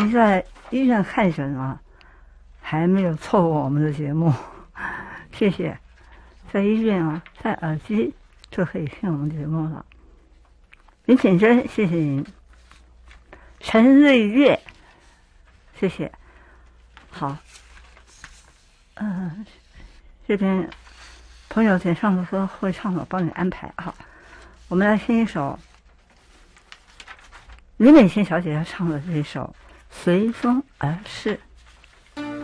你在医院看诊啊，还没有错过我们的节目，谢谢。在医院啊，戴耳机就可以听我们节目了。林品珍，谢谢您。陈瑞月，谢谢。好，这边朋友点上的歌会唱的，我帮你安排哈。我们来听一首李美琴小姐她唱的这一首《随风而逝》。